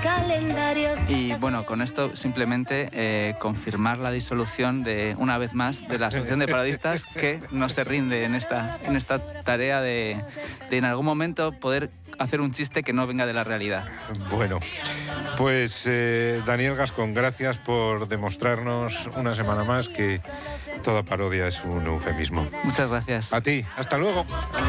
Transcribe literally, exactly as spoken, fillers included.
Y bueno, con esto simplemente eh, confirmar la disolución de, una vez más, de la Asociación de Parodistas, que no se rinde en esta, en esta tarea de, de en algún momento poder hacer un chiste que no venga de la realidad. Bueno, pues eh, Daniel Gascón, gracias por demostrarnos una semana más que toda parodia es un eufemismo. Muchas gracias. A ti, hasta luego.